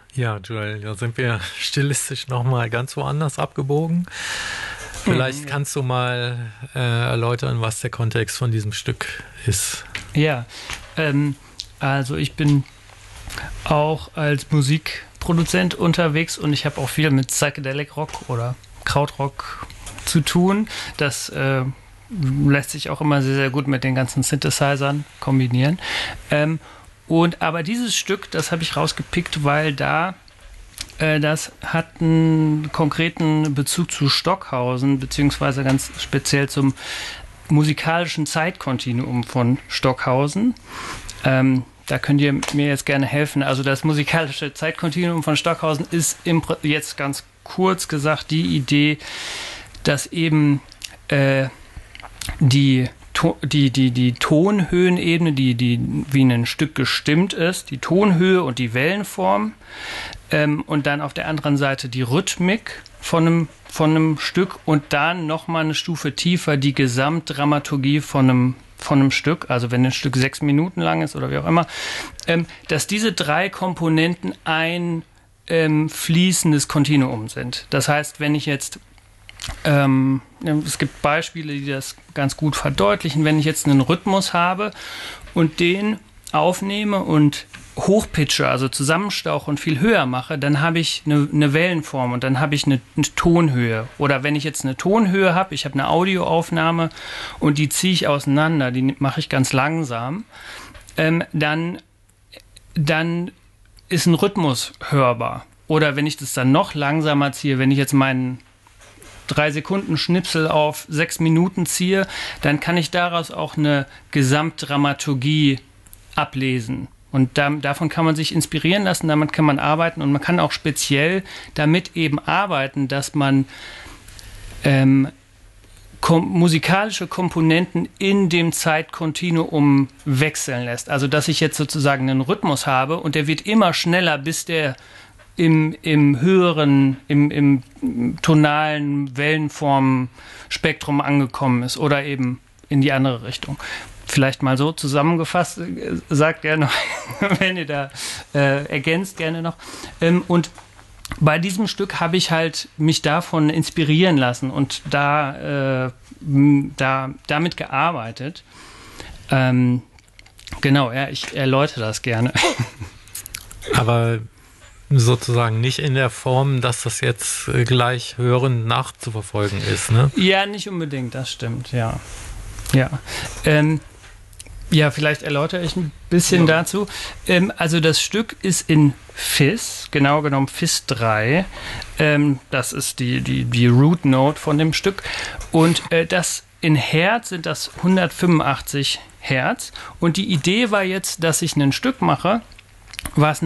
Ja, Joel, da sind wir stilistisch nochmal ganz woanders abgebogen. Vielleicht kannst du mal erläutern, was der Kontext von diesem Stück ist. Ja, also ich bin auch als Musikproduzent unterwegs und ich habe auch viel mit Psychedelic Rock oder Krautrock zu tun. Das lässt sich auch immer sehr, sehr gut mit den ganzen Synthesizern kombinieren. Aber dieses Stück, das habe ich rausgepickt, weil das hat einen konkreten Bezug zu Stockhausen, beziehungsweise ganz speziell zum musikalischen Zeitkontinuum von Stockhausen. Da könnt ihr mir jetzt gerne helfen. Also das musikalische Zeitkontinuum von Stockhausen ist jetzt ganz kurz gesagt die Idee, dass eben die Tonhöhenebene, die wie ein Stück gestimmt ist, die Tonhöhe und die Wellenform und dann auf der anderen Seite die Rhythmik von einem Stück und dann nochmal eine Stufe tiefer die Gesamtdramaturgie von einem Stück, also wenn ein Stück 6 Minuten lang ist oder wie auch immer, dass diese 3 Komponenten ein fließendes Kontinuum sind. Das heißt, wenn ich jetzt es gibt Beispiele, die das ganz gut verdeutlichen. Wenn ich jetzt einen Rhythmus habe und den aufnehme und hochpitche, also zusammenstauche und viel höher mache, dann habe ich eine Wellenform und dann habe ich eine Tonhöhe. Oder wenn ich jetzt eine Tonhöhe habe, ich habe eine Audioaufnahme und die ziehe ich auseinander, die mache ich ganz langsam, dann ist ein Rhythmus hörbar. Oder wenn ich das dann noch langsamer ziehe, wenn ich jetzt meinen 3 Sekunden Schnipsel auf 6 Minuten ziehe, dann kann ich daraus auch eine Gesamtdramaturgie ablesen. Und davon kann man sich inspirieren lassen, damit kann man arbeiten und man kann auch speziell damit eben arbeiten, dass man musikalische Komponenten in dem Zeitkontinuum wechseln lässt. Also dass ich jetzt sozusagen einen Rhythmus habe und der wird immer schneller, bis der im höheren, im tonalen Wellenformspektrum angekommen ist oder eben in die andere Richtung. Vielleicht mal so zusammengefasst, sagt gerne, wenn ihr da ergänzt, gerne noch. Und bei diesem Stück habe ich halt mich davon inspirieren lassen und damit gearbeitet. Genau, ja, ich erläutere das gerne. Aber sozusagen nicht in der Form, dass das jetzt gleich hörend nachzuverfolgen ist, ne? Ja, nicht unbedingt, das stimmt, ja. Ja, vielleicht erläutere ich ein bisschen dazu. Also das Stück ist in Fis, genau genommen Fis 3. Das ist die Root Note von dem Stück. Und das in Hertz sind das 185 Hertz. Und die Idee war jetzt, dass ich ein Stück mache, was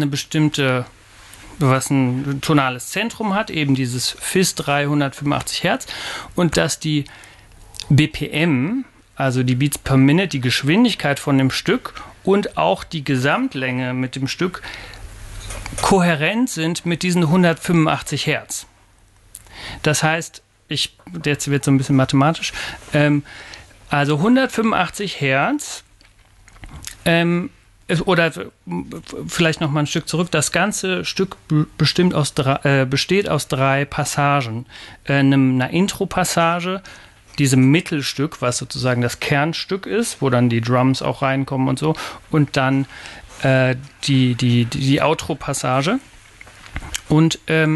ein tonales Zentrum hat, eben dieses Fis 3 185 Hertz, und dass die BPM, also die Beats per Minute, die Geschwindigkeit von dem Stück und auch die Gesamtlänge mit dem Stück kohärent sind mit diesen 185 Hertz. Das heißt, jetzt wird so ein bisschen mathematisch, also 185 Hertz, oder vielleicht noch mal ein Stück zurück. Das ganze Stück besteht aus 3 Passagen. Einer Intro-Passage, diesem Mittelstück, was sozusagen das Kernstück ist, wo dann die Drums auch reinkommen und so. Und dann die Outro-Passage. Und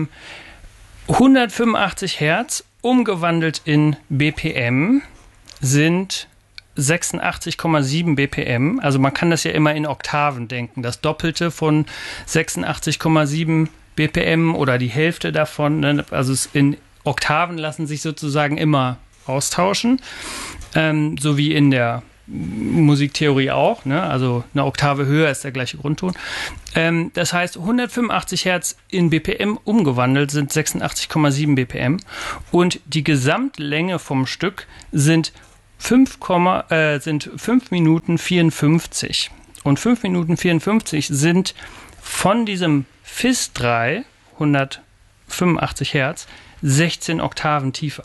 185 Hertz umgewandelt in BPM sind 86,7 BPM, also man kann das ja immer in Oktaven denken, das Doppelte von 86,7 BPM oder die Hälfte davon, ne? Also in Oktaven lassen sich sozusagen immer austauschen, so wie in der Musiktheorie auch, ne? Also eine Oktave höher ist der gleiche Grundton. Das heißt, 185 Hertz in BPM umgewandelt sind 86,7 BPM und die Gesamtlänge vom Stück sind 5 Minuten 54. Und 5 Minuten 54 sind von diesem Fis 3, 185 Hertz, 16 Oktaven tiefer.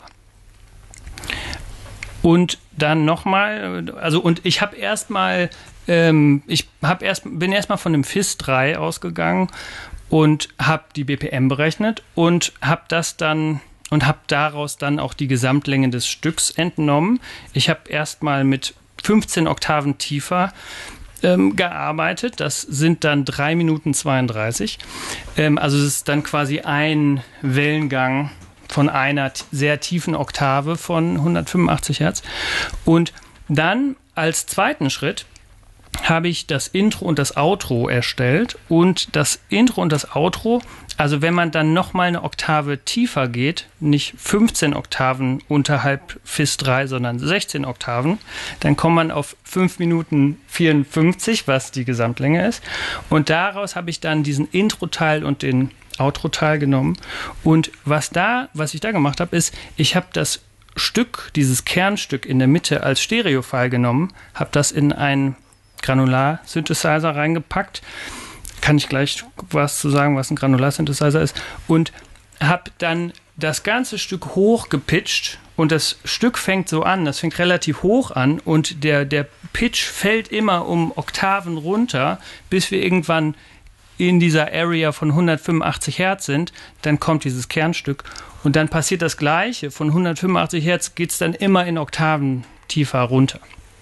Und dann nochmal, und ich habe bin erstmal von dem Fis 3 ausgegangen und habe die BPM berechnet und habe daraus dann auch die Gesamtlänge des Stücks entnommen. Ich habe erstmal mit 15 Oktaven tiefer gearbeitet. Das sind dann 3 Minuten 32. Also es ist dann quasi ein Wellengang von einer sehr tiefen Oktave von 185 Hertz. Und dann als zweiten Schritt habe ich das Intro und das Outro erstellt. Und das Intro und das Outro, also wenn man dann nochmal eine Oktave tiefer geht, nicht 15 Oktaven unterhalb FIS 3, sondern 16 Oktaven, dann kommt man auf 5 Minuten 54, was die Gesamtlänge ist. Und daraus habe ich dann diesen Intro-Teil und den Outro-Teil genommen. Und was ich da gemacht habe, ist, ich habe das Stück, dieses Kernstück in der Mitte als Stereo-File genommen, habe das in einen Granular-Synthesizer reingepackt. Kann ich gleich was zu sagen, was ein Granular-Synthesizer ist. Und habe dann das ganze Stück hoch gepitcht. Und das Stück fängt so an, das fängt relativ hoch an. Und der Pitch fällt immer um Oktaven runter, bis wir irgendwann in dieser Area von 185 Hertz sind. Dann kommt dieses Kernstück. Und dann passiert das Gleiche. Von 185 Hertz geht es dann immer in Oktaven tiefer runter.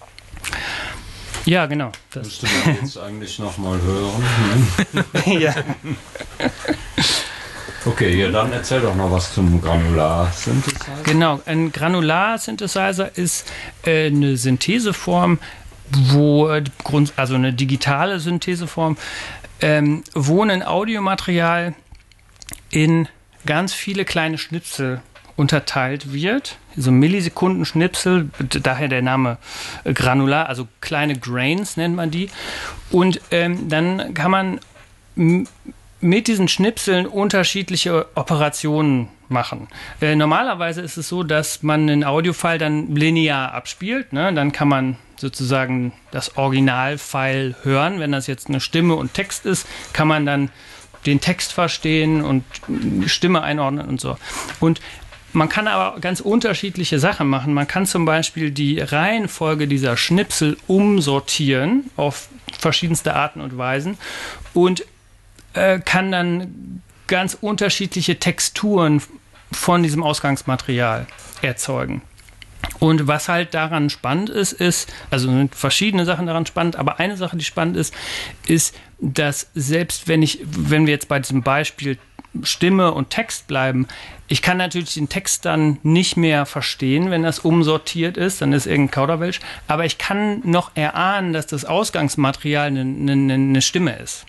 Ja, genau. Das müsste man jetzt eigentlich nochmal hören. Ja. Okay, ja, dann erzähl doch noch was zum Granular-Synthesizer. Genau, ein Granular-Synthesizer ist eine Syntheseform, also eine digitale Syntheseform, wo ein Audiomaterial in ganz viele kleine Schnipsel unterteilt wird, so Millisekundenschnipsel, daher der Name Granular, also kleine Grains nennt man die. Und dann kann man mit diesen Schnipseln unterschiedliche Operationen machen. Normalerweise ist es so, dass man einen Audiofile dann linear abspielt, ne? Dann kann man sozusagen das Originalfile hören. Wenn das jetzt eine Stimme und Text ist, kann man dann den Text verstehen und Stimme einordnen und so. Und man kann aber ganz unterschiedliche Sachen machen. Man kann zum Beispiel die Reihenfolge dieser Schnipsel umsortieren auf verschiedenste Arten und Weisen und kann dann ganz unterschiedliche Texturen von diesem Ausgangsmaterial erzeugen. Und was halt daran spannend ist, also sind verschiedene Sachen daran spannend, aber eine Sache, die spannend ist, dass selbst wenn wir jetzt bei diesem Beispiel Stimme und Text bleiben, ich kann natürlich den Text dann nicht mehr verstehen, wenn das umsortiert ist, dann ist irgendein Kauderwelsch, aber ich kann noch erahnen, dass das Ausgangsmaterial eine Stimme ist.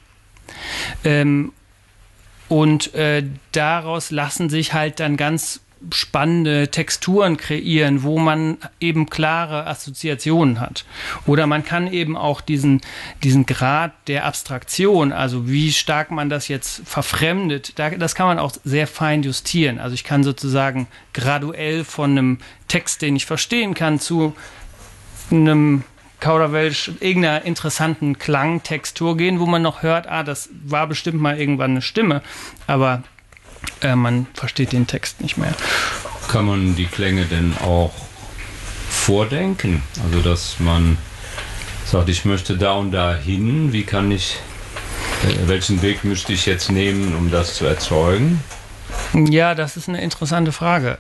Daraus lassen sich halt dann ganz spannende Texturen kreieren, wo man eben klare Assoziationen hat. Oder man kann eben auch diesen Grad der Abstraktion, also wie stark man das jetzt verfremdet, das kann man auch sehr fein justieren. Also ich kann sozusagen graduell von einem Text, den ich verstehen kann, zu einem Kauderwelsch, irgendeiner interessanten Klangtextur gehen, wo man noch hört, das war bestimmt mal irgendwann eine Stimme, aber man versteht den Text nicht mehr. Kann man die Klänge denn auch vordenken? Also, dass man sagt, ich möchte da und da hin, welchen Weg müsste ich jetzt nehmen, um das zu erzeugen? Ja, das ist eine interessante Frage.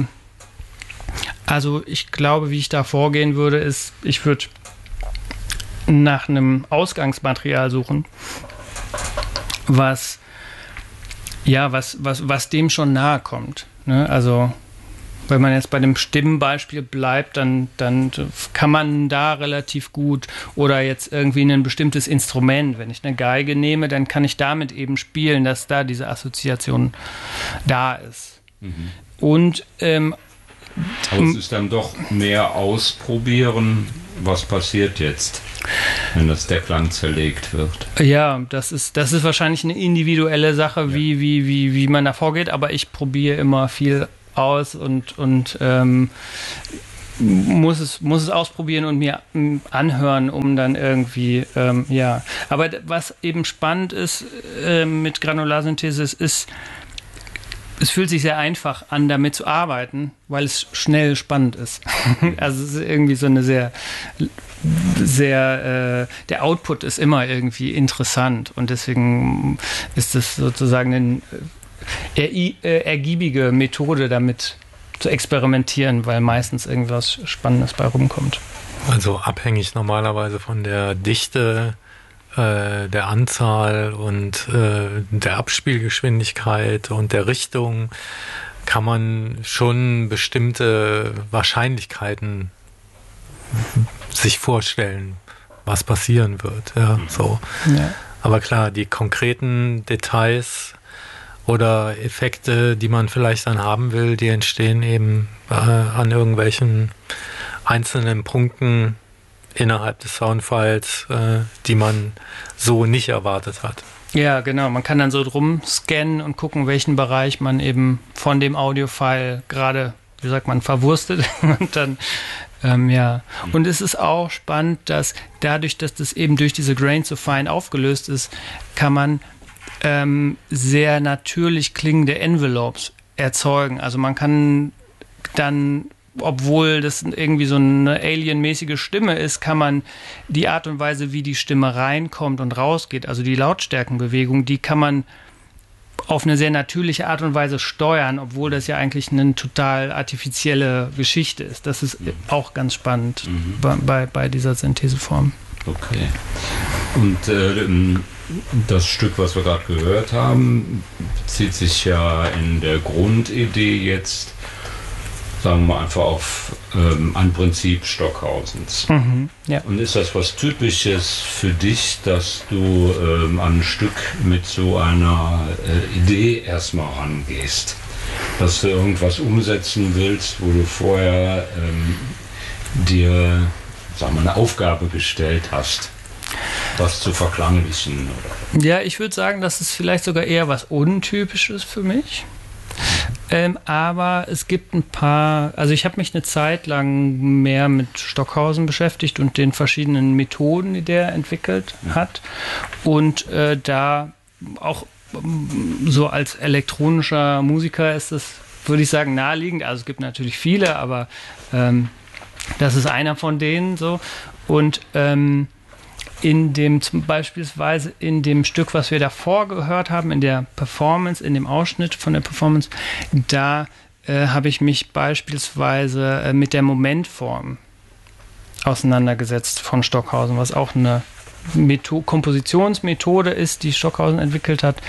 Also, ich glaube, wie ich da vorgehen würde, ist, ich würde nach einem Ausgangsmaterial suchen, was dem schon nahe kommt. Ne? Also, wenn man jetzt bei dem Stimmenbeispiel bleibt, dann kann man da relativ gut oder jetzt irgendwie ein bestimmtes Instrument, wenn ich eine Geige nehme, dann kann ich damit eben spielen, dass da diese Assoziation da ist. Mhm. Und aber es ist dann doch mehr ausprobieren, was passiert jetzt, wenn der Klang zerlegt wird. Ja, das ist wahrscheinlich eine individuelle Sache, ja, wie man da vorgeht, aber ich probiere immer viel aus und muss es ausprobieren und mir anhören, um dann irgendwie, ja. Aber was eben spannend ist mit Granularsynthesis ist, es fühlt sich sehr einfach an, damit zu arbeiten, weil es schnell spannend ist. Also es ist irgendwie so eine sehr der Output ist immer irgendwie interessant und deswegen ist es sozusagen eine ergiebige Methode, damit zu experimentieren, weil meistens irgendwas Spannendes bei rumkommt. Also abhängig normalerweise von der Dichte, der Anzahl und der Abspielgeschwindigkeit und der Richtung kann man schon bestimmte Wahrscheinlichkeiten sich vorstellen, was passieren wird. Ja, so. Ja. Aber klar, die konkreten Details oder Effekte, die man vielleicht dann haben will, die entstehen eben an irgendwelchen einzelnen Punkten innerhalb des Soundfiles, die man so nicht erwartet hat. Ja, genau. Man kann dann so drum scannen und gucken, welchen Bereich man eben von dem Audiofile gerade, wie sagt man, verwurstet. Und dann, ja. Und es ist auch spannend, dass dadurch, dass das eben durch diese Grain so fine aufgelöst ist, kann man sehr natürlich klingende Envelopes erzeugen. Also man kann dann, obwohl das irgendwie so eine alienmäßige Stimme ist, kann man die Art und Weise, wie die Stimme reinkommt und rausgeht, also die Lautstärkenbewegung, die kann man auf eine sehr natürliche Art und Weise steuern, obwohl das ja eigentlich eine total artifizielle Geschichte ist. Das ist auch ganz spannend bei dieser Syntheseform. Okay. Und das Stück, was wir gerade gehört haben, bezieht sich ja in der Grundidee jetzt, sagen wir einfach auf ein Prinzip Stockhausens. Ja. Und ist das was Typisches für dich, dass du an ein Stück mit so einer Idee erstmal rangehst? Dass du irgendwas umsetzen willst, wo du vorher dir, sagen wir, eine Aufgabe gestellt hast, was zu verklanglichen? Oder? Ja, ich würde sagen, das ist vielleicht sogar eher was Untypisches für mich. Aber es gibt ein paar, also ich habe mich eine Zeit lang mehr mit Stockhausen beschäftigt und den verschiedenen Methoden, die der entwickelt hat. Und da auch so als elektronischer Musiker ist es, würde ich sagen, naheliegend. Also es gibt natürlich viele, aber das ist einer von denen so. Und beispielsweise in dem Stück, was wir davor gehört haben, in der Performance, in dem Ausschnitt von der Performance, da habe ich mich beispielsweise mit der Momentform auseinandergesetzt von Stockhausen, was auch eine Kompositionsmethode ist, die Stockhausen entwickelt hat,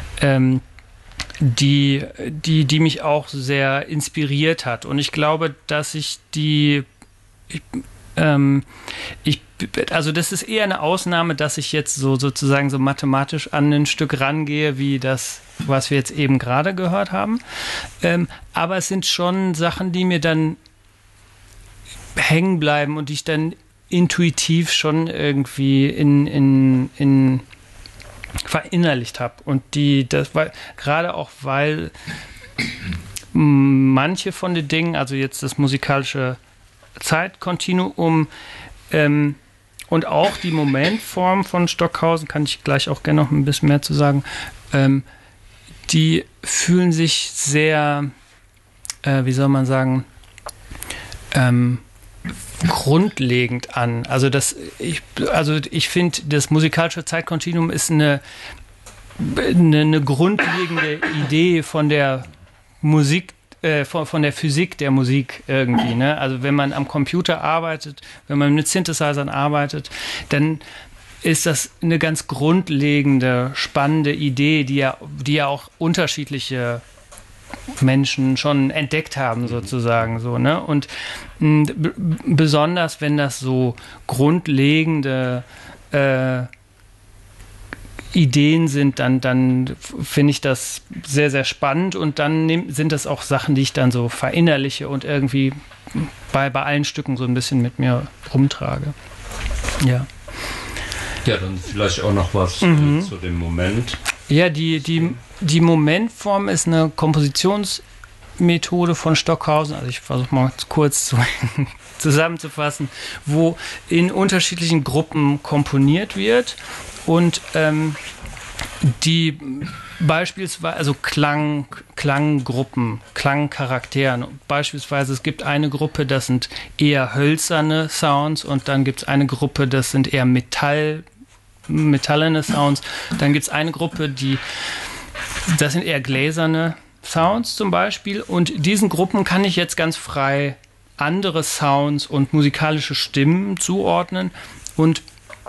die mich auch sehr inspiriert hat. Und ich glaube, dass also das ist eher eine Ausnahme, dass ich jetzt sozusagen so mathematisch an ein Stück rangehe, wie das, was wir jetzt eben gerade gehört haben. Aber es sind schon Sachen, die mir dann hängen bleiben und die ich dann intuitiv schon irgendwie verinnerlicht habe. Und gerade auch, weil manche von den Dingen, also jetzt das musikalische Zeitkontinuum und auch die Momentform von Stockhausen, kann ich gleich auch gerne noch ein bisschen mehr zu sagen, die fühlen sich sehr, wie soll man sagen, grundlegend an. Also ich finde, das musikalische Zeitkontinuum ist eine grundlegende Idee von der Musik, von der Physik der Musik irgendwie. Ne? Also wenn man am Computer arbeitet, wenn man mit Synthesizern arbeitet, dann ist das eine ganz grundlegende, spannende Idee, die ja auch unterschiedliche Menschen schon entdeckt haben, sozusagen. So, ne? Und besonders, wenn das so grundlegende Ideen sind, dann finde ich das sehr, sehr spannend und dann sind das auch Sachen, die ich dann so verinnerliche und irgendwie bei allen Stücken so ein bisschen mit mir rumtrage. Ja. Ja, dann vielleicht auch noch was zu dem Moment. Ja, die Momentform ist eine Kompositionsmethode von Stockhausen, also ich versuche mal kurz zusammenzufassen, wo in unterschiedlichen Gruppen komponiert wird und die beispielsweise, also Klanggruppen, Klangcharakteren. Beispielsweise, es gibt eine Gruppe, das sind eher hölzerne Sounds, und dann gibt es eine Gruppe, das sind eher metallene Sounds. Dann gibt es eine Gruppe, das sind eher gläserne Sounds zum Beispiel. Und diesen Gruppen kann ich jetzt ganz frei andere Sounds und musikalische Stimmen zuordnen. Und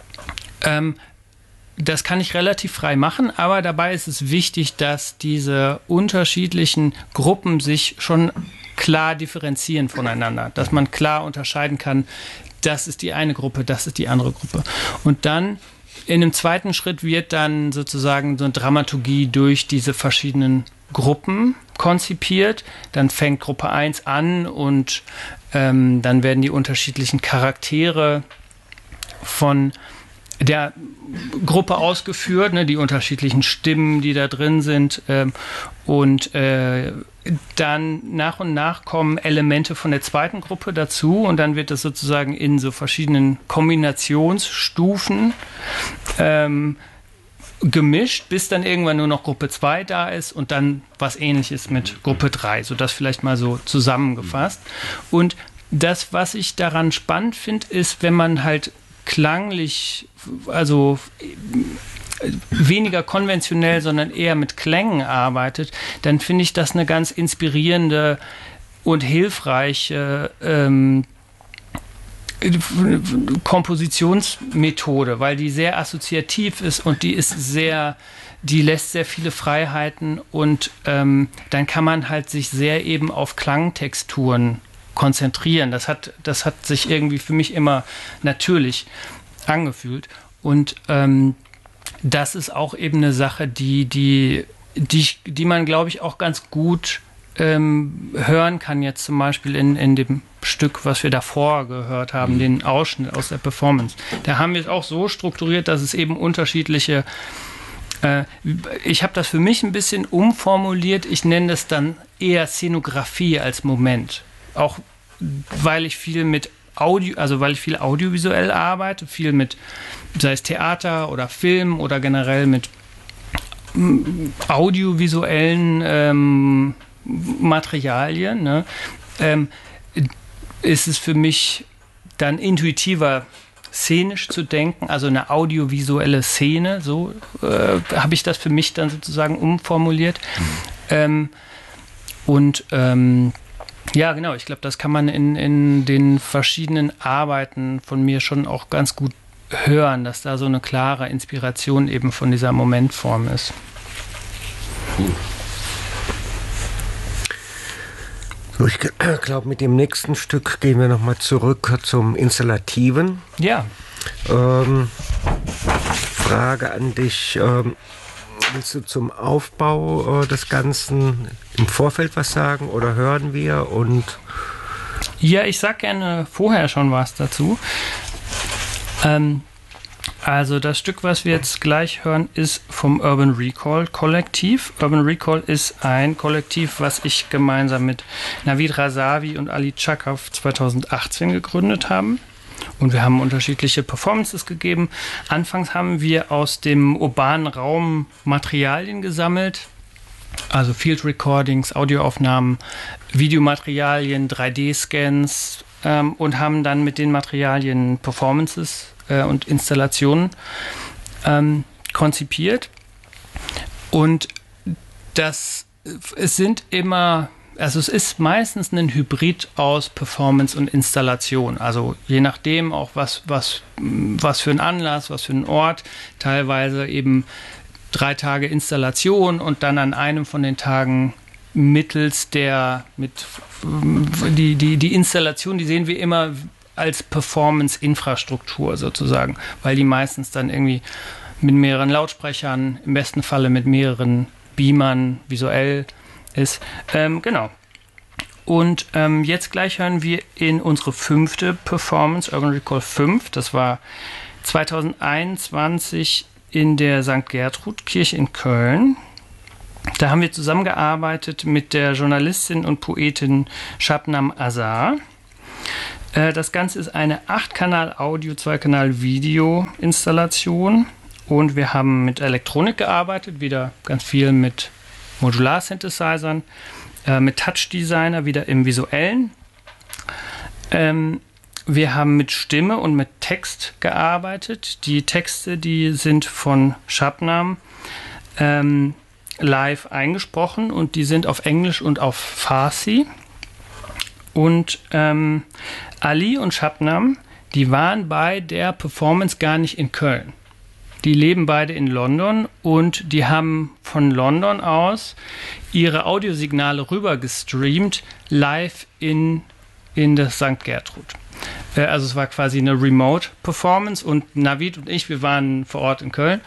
das kann ich relativ frei machen, aber dabei ist es wichtig, dass diese unterschiedlichen Gruppen sich schon klar differenzieren voneinander, dass man klar unterscheiden kann, das ist die eine Gruppe, das ist die andere Gruppe. Und dann in einem zweiten Schritt wird dann sozusagen so eine Dramaturgie durch diese verschiedenen Gruppen konzipiert. Dann fängt Gruppe 1 an und dann werden die unterschiedlichen Charaktere von der Gruppe ausgeführt, ne, die unterschiedlichen Stimmen, die da drin sind, und dann nach und nach kommen Elemente von der zweiten Gruppe dazu, und dann wird das sozusagen in so verschiedenen Kombinationsstufen gemischt, bis dann irgendwann nur noch Gruppe 2 da ist und dann was Ähnliches mit Gruppe 3, so das vielleicht mal so zusammengefasst. Und das, was ich daran spannend finde, ist, wenn man halt klanglich, also weniger konventionell, sondern eher mit Klängen arbeitet, dann finde ich das eine ganz inspirierende und hilfreiche Kompositionsmethode, weil die sehr assoziativ ist und die lässt sehr viele Freiheiten, und dann kann man halt sich sehr eben auf Klangtexturen konzentrieren. Das hat sich irgendwie für mich immer natürlich angefühlt, und das ist auch eben eine Sache, die man, glaube ich, auch ganz gut hören kann, jetzt zum Beispiel in dem Stück, was wir davor gehört haben, den Ausschnitt aus der Performance. Da haben wir es auch so strukturiert, dass es eben unterschiedliche ich habe das für mich ein bisschen umformuliert. Ich nenne das dann eher Szenografie als Moment. Auch weil ich viel mit weil ich viel audiovisuell arbeite, viel mit, sei es Theater oder Film oder generell mit audiovisuellen Materialien, ne, ist es für mich dann intuitiver, szenisch zu denken, also eine audiovisuelle Szene, so habe ich das für mich dann sozusagen umformuliert. Ja, genau, ich glaube, das kann man in den verschiedenen Arbeiten von mir schon auch ganz gut hören, dass da so eine klare Inspiration eben von dieser Momentform ist. Cool. So, ich glaube, mit dem nächsten Stück gehen wir nochmal zurück zum Installativen. Ja. Frage an dich. Willst du zum Aufbau des Ganzen im Vorfeld was sagen oder hören wir? Ja, ich sag gerne vorher schon was dazu. Also das Stück, was wir jetzt gleich hören, ist vom Urban Recall Kollektiv. Urban Recall ist ein Kollektiv, was ich gemeinsam mit Navid Razavi und Ali Chakov 2018 gegründet haben. Und wir haben unterschiedliche Performances gegeben. Anfangs haben wir aus dem urbanen Raum Materialien gesammelt, also Field Recordings, Audioaufnahmen, Videomaterialien, 3D-Scans, und haben dann mit den Materialien Performances und Installationen konzipiert. Und es ist meistens ein Hybrid aus Performance und Installation. Also je nachdem auch was für ein Anlass, was für ein Ort. Teilweise eben 3 Tage Installation und dann an einem von den Tagen mittels die Installation, die sehen wir immer als Performance-Infrastruktur sozusagen, weil die meistens dann irgendwie mit mehreren Lautsprechern, im besten Falle mit mehreren Beamern visuell ist. Genau. Und jetzt gleich hören wir in unsere 5. Performance, Urban Recall 5. Das war 2021 in der St. Gertrud-Kirche in Köln. Da haben wir zusammengearbeitet mit der Journalistin und Poetin Shabnam Azar. Das Ganze ist eine 8-Kanal-Audio, 2-Kanal-Video-Installation. Und wir haben mit Elektronik gearbeitet, wieder ganz viel mit Modular-Synthesizern, mit Touch-Designer, wieder im Visuellen. Wir haben mit Stimme und mit Text gearbeitet. Die Texte, die sind von Shabnam live eingesprochen und die sind auf Englisch und auf Farsi. Und Ali und Shabnam, die waren bei der Performance gar nicht in Köln. Die leben beide in London und die haben von London aus ihre Audiosignale rüber gestreamt, live in das St. Gertrud. Also es war quasi eine Remote-Performance und Navid und ich, wir waren vor Ort in Köln.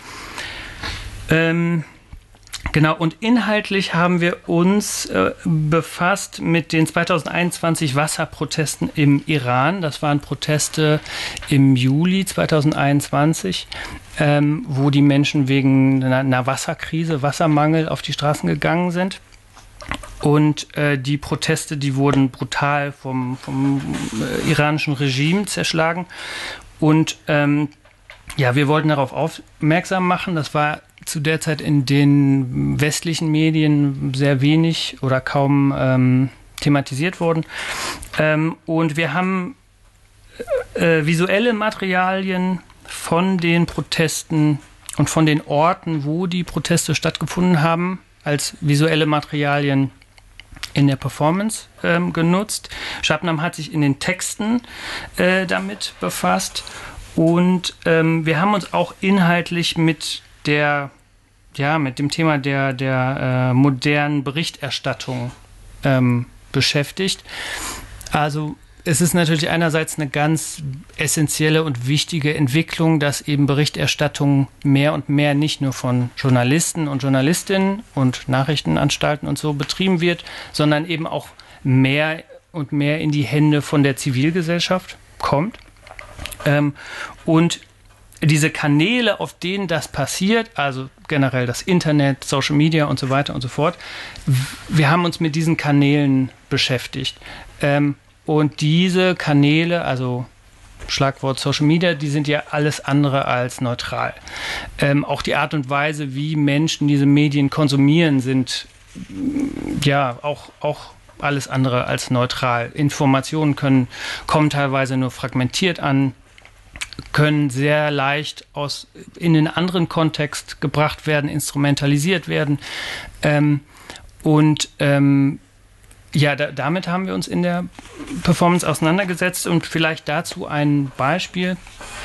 Genau, und inhaltlich haben wir uns befasst mit den 2021 Wasserprotesten im Iran. Das waren Proteste im Juli 2021, wo die Menschen wegen einer Wasserkrise, Wassermangel auf die Straßen gegangen sind. Und die Proteste, die wurden brutal vom iranischen Regime zerschlagen. Und wir wollten darauf aufmerksam machen. Das war zu der Zeit in den westlichen Medien sehr wenig oder kaum thematisiert worden. Und wir haben visuelle Materialien von den Protesten und von den Orten, wo die Proteste stattgefunden haben, als visuelle Materialien in der Performance genutzt. Shabnam hat sich in den Texten damit befasst und wir haben uns auch inhaltlich mit dem Thema der modernen Berichterstattung beschäftigt. Also es ist natürlich einerseits eine ganz essentielle und wichtige Entwicklung, dass eben Berichterstattung mehr und mehr nicht nur von Journalisten und Journalistinnen und Nachrichtenanstalten und so betrieben wird, sondern eben auch mehr und mehr in die Hände von der Zivilgesellschaft kommt. Und diese Kanäle, auf denen das passiert, also generell das Internet, Social Media und so weiter und so fort, wir haben uns mit diesen Kanälen beschäftigt. Und diese Kanäle, also Schlagwort Social Media, die sind ja alles andere als neutral. Auch die Art und Weise, wie Menschen diese Medien konsumieren, sind ja auch alles andere als neutral. Informationen kommen teilweise nur fragmentiert an, können sehr leicht in einen anderen Kontext gebracht werden, instrumentalisiert werden. Damit haben wir uns in der Performance auseinandergesetzt und vielleicht dazu ein Beispiel.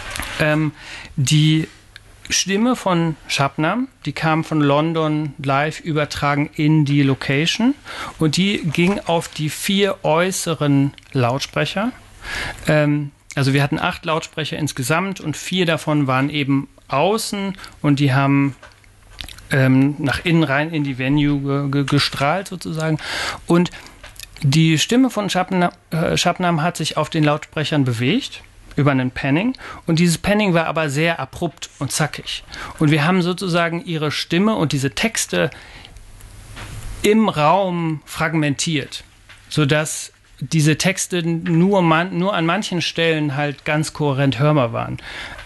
Die Stimme von Shabnam, die kam von London live übertragen in die Location und die ging auf die 4 äußeren Lautsprecher. Also wir hatten 8 Lautsprecher insgesamt und 4 davon waren eben außen und die haben nach innen rein in die Venue gestrahlt sozusagen. Und die Stimme von Shabnam hat sich auf den Lautsprechern bewegt über einen Panning und dieses Panning war aber sehr abrupt und zackig. Und wir haben sozusagen ihre Stimme und diese Texte im Raum fragmentiert, sodass diese Texte nur an manchen Stellen halt ganz kohärent hörbar waren.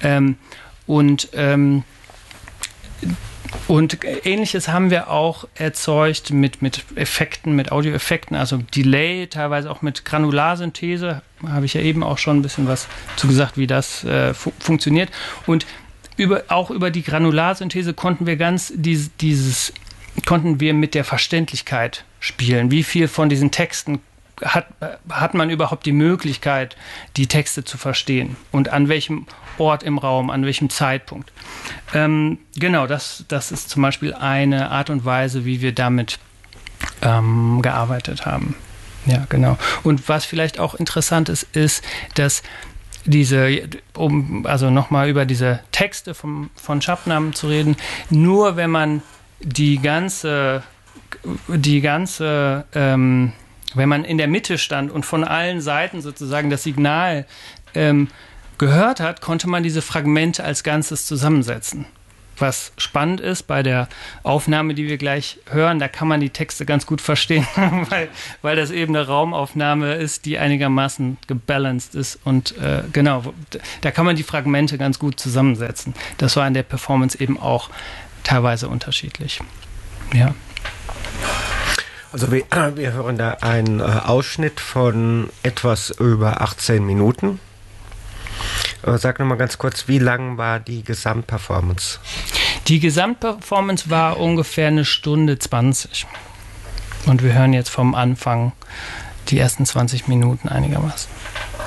Und Ähnliches haben wir auch erzeugt mit Effekten, mit Audioeffekten, also Delay, teilweise auch mit Granularsynthese, habe ich ja eben auch schon ein bisschen was zu gesagt, wie das funktioniert. Und auch über die Granularsynthese konnten wir konnten wir mit der Verständlichkeit spielen. Wie viel von diesen Texten hat man überhaupt die Möglichkeit, die Texte zu verstehen? Und an welchem Ort im Raum, an welchem Zeitpunkt? Genau, das ist zum Beispiel eine Art und Weise, wie wir damit gearbeitet haben. Ja, genau. Und was vielleicht auch interessant ist, dass also nochmal über diese Texte von Shabnam zu reden, nur wenn man wenn man in der Mitte stand und von allen Seiten sozusagen das Signal gehört hat, konnte man diese Fragmente als Ganzes zusammensetzen. Was spannend ist bei der Aufnahme, die wir gleich hören, da kann man die Texte ganz gut verstehen, weil das eben eine Raumaufnahme ist, die einigermaßen gebalanced ist und genau, da kann man die Fragmente ganz gut zusammensetzen. Das war in der Performance eben auch teilweise unterschiedlich. Ja. Also wir hören da einen Ausschnitt von etwas über 18 Minuten. Sag nochmal ganz kurz, wie lang war die Gesamtperformance? Die Gesamtperformance war ungefähr 1 Stunde 20. Und wir hören jetzt vom Anfang die ersten 20 Minuten einigermaßen.